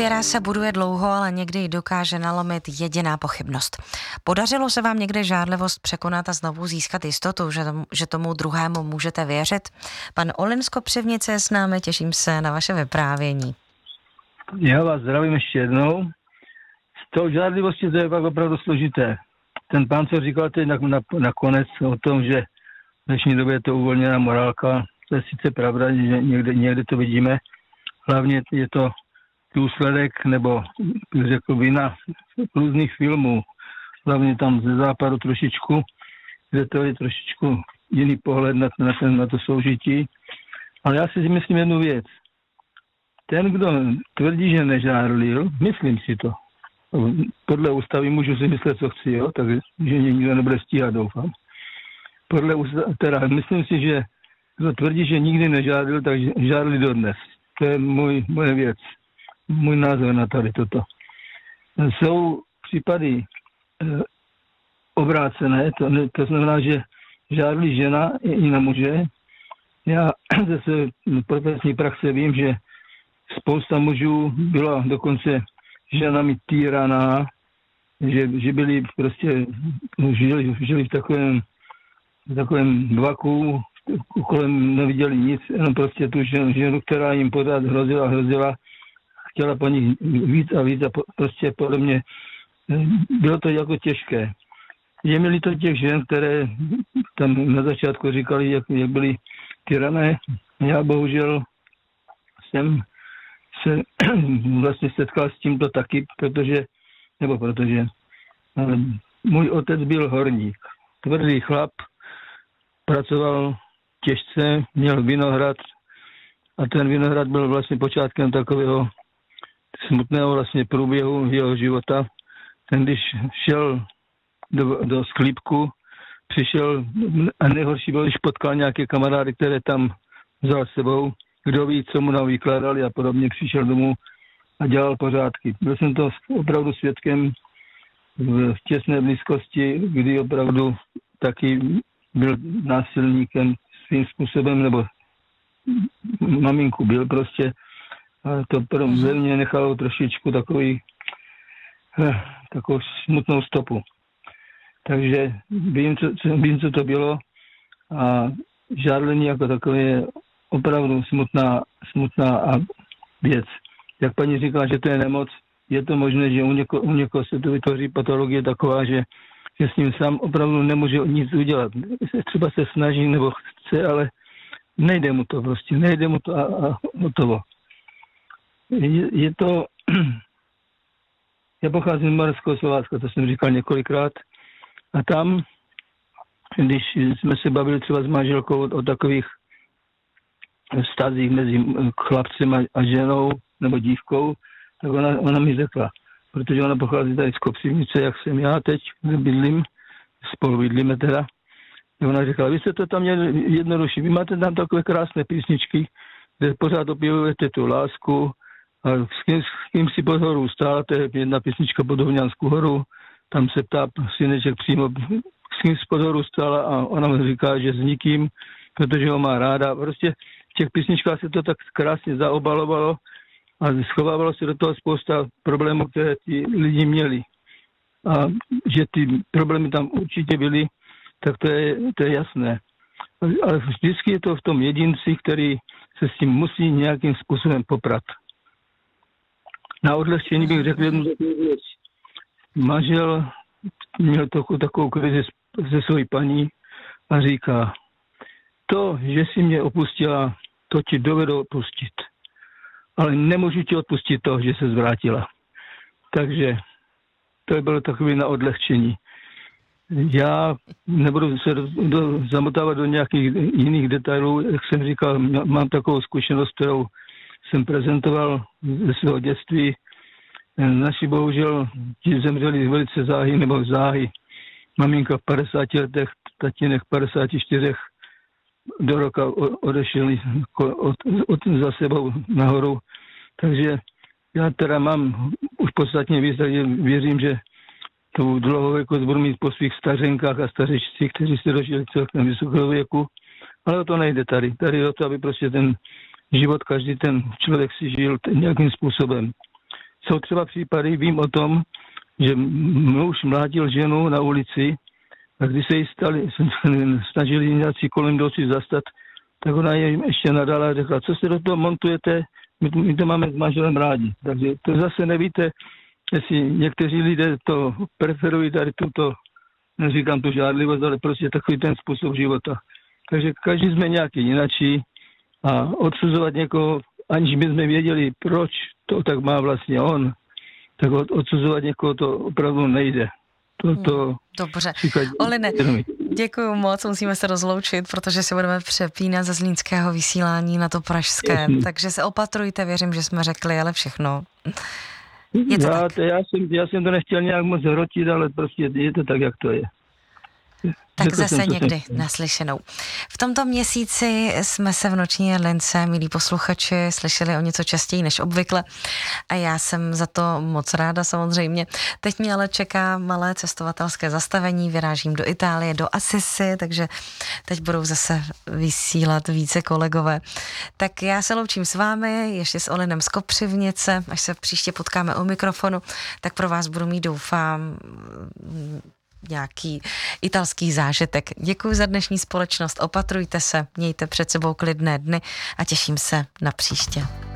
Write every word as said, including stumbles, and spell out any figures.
Důvěra se buduje dlouho, ale někdy ji dokáže nalomit jediná pochybnost. Podařilo se vám někde žárlivost překonat a znovu získat jistotu, že tomu, že tomu druhému můžete věřit? Pan Olin z Kopřivnice je s námi, těším se na vaše vyprávění. Já vás zdravím ještě jednou. S tou žárlivostí to je pak opravdu složité. Ten pán, co říkal teď na, na, nakonec o tom, že v dnešní době je to uvolněná morálka, to je sice pravda, že někde, někde to vidíme. Hlavně je to důsledek, nebo řekl vina různých filmů. Hlavně tam ze západu trošičku, kde to je trošičku jiný pohled na, na, ten, na to soužití. Ale já si myslím jednu věc. Ten, kdo tvrdí, že nežárlil, myslím si to. Podle ústavy můžu si myslet, co chci, jo? Takže nikdo nebude stíhat, doufám. Podle ústavy, teda myslím si, že kdo tvrdí, že nikdy nežárlil, tak žárli dodnes. To je můj, moje věc. Můj názor na tady toto. Jsou případy e, obrácené, to, to znamená, že žárlí žena i na muže. Já ze své profesní praxe vím, že spousta mužů byla dokonce ženami týraná, že, že byli prostě, žili, žili v takovém, v takovém vaku, kolem neviděli nic, jenom prostě tu ženu, ženu, která jim pořád hrozila, hrozila, chtěla po nich víc a víc a po, prostě podle mě bylo to jako těžké. Je mi líto těch žen, které tam na začátku říkali, jak, jak byly tyrané. Já bohužel jsem se vlastně setkal s tímto taky, protože, nebo protože můj otec byl horník, tvrdý chlap, pracoval těžce, měl vinohrad a ten vinohrad byl vlastně počátkem takového smutného vlastně průběhu jeho života. Ten, když šel do, do sklípku, přišel a nejhorší byl, když potkal nějaké kamarády, které tam vzal s sebou. Kdo ví, co mu nám vykládali a podobně, přišel domů a dělal pořádky. Byl jsem to opravdu svědkem v těsné blízkosti, kdy opravdu taky byl násilníkem svým způsobem, nebo maminku byl prostě. A to pro mě nechalo trošičku takový, takovou smutnou stopu. Takže vím, co, co, vím, co to bylo a žárlení jako takové je opravdu smutná, smutná věc. Jak paní říkala, že to je nemoc, je to možné, že u někoho, u někoho se to vytvoří patologie taková, že, že s ním sám opravdu nemůže nic udělat. Třeba se snaží nebo chce, ale nejde mu to prostě, nejde mu to a, a hotovo. Je, je to... Já pocházím z Moravského Slovácka, to jsem říkal několikrát. A tam, když jsme se bavili třeba s manželkou o, o takových vztazích mezi chlapcem a, a ženou nebo dívkou, tak ona, ona mi řekla, protože ona pochází tady z Kopřivnice, jak jsem já teď, kde bydlím, spolu bydlíme teda. A ona řekla, vy jste to tam měli jednodušší, vy máte tam takové krásné písničky, kde pořád opěvujete tu lásku a s kým, s kým si pod horou stála, to je jedna písnička pod Ohňanskou horou, tam se ptá syneček přímo, s kým si pod horou stála a ona mi říká, že s nikým, protože ho má ráda. Prostě v těch písničkách se to tak krásně zaobalovalo a schovávalo se do toho spousta problémů, které ti lidi měli. A že ty problémy tam určitě byly, tak to je, to je jasné. Ale vždycky je to v tom jedinci, který se s tím musí nějakým způsobem poprat. Na odlehčení bych řekl jednu takovou věc. Manžel měl takovou, takovou krizi se svojí paní a říká, to, že jsi mě opustila, to ti dovedu odpustit. Ale nemůžu ti odpustit to, že se zvrátila. Takže to bylo takové na odlehčení. Já nebudu se do, do, zamotávat do nějakých jiných detailů. Jak jsem říkal, mám takovou zkušenost, kterou jsem prezentoval ze svého dětství. Naši bohužel ti zemřeli velice záhy nebo záhy. Maminka v padesáti letech, tatínek v padesáti čtyřech do roka odešli od, od, za sebou nahoru. Takže já teda mám už podstatně víc, takže věřím, že tu dlouhověkost budu mít po svých stařenkách a stařečcích, kteří se dožili celkem vysokého věku. Ale o to nejde tady. Tady je o to, aby prostě ten život každý ten člověk si žil nějakým způsobem. jsou třeba případy, vím o tom, že muž mlátil ženu na ulici a když se jí stali, snažili nějací kolem jdoucí zastat, tak ona jim ještě nadala a řekla, co se do toho montujete, my, my to máme s manželem rádi. Takže to zase nevíte, jestli někteří lidé to preferují tady tuto, neříkám tu žádlivost, ale prostě takový ten způsob života. Takže každý jsme nějaký jinačí a odsuzovat někoho, aniž bychom věděli, proč to tak má vlastně on, tak odsuzovat někoho to opravdu nejde. To, to Dobře. Oline, děkuju moc, musíme se rozloučit, protože se budeme přepínat ze zlínského vysílání na to pražské, Jasný. takže se opatrujte, věřím, že jsme řekli, ale všechno. Je to já, tak. To, já, jsem, já jsem to nechtěl nějak moc hrotit, ale prostě je to tak, jak to je. Tak Řekl zase jsem, někdy naslyšenou. V tomto měsíci jsme se v Noční jedlince, milí posluchači, slyšeli o něco častěji než obvykle a já jsem za to moc ráda samozřejmě. Teď mě ale čeká malé cestovatelské zastavení, vyrážím do Itálie, do Assisi, takže teď budou zase vysílat více kolegové. Tak já se loučím s vámi, ještě s Olinem z Kopřivnice, až se příště potkáme u mikrofonu, tak pro vás budu mít, doufám, nějaký italský zážitek. Děkuji za dnešní společnost, opatrujte se, mějte před sebou klidné dny a těším se na příště.